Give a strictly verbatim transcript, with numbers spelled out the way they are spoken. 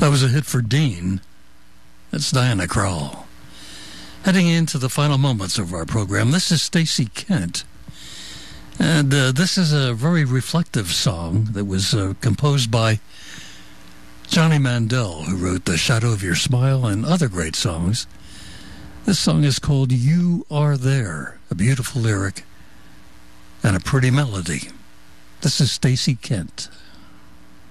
That was a hit for Dean. That's Diana Krall. Heading into the final moments of our program, this is Stacey Kent. And uh, this is a very reflective song that was uh, composed by Johnny Mandel, who wrote The Shadow of Your Smile and other great songs. This song is called You Are There, a beautiful lyric and a pretty melody. This is Stacey Kent.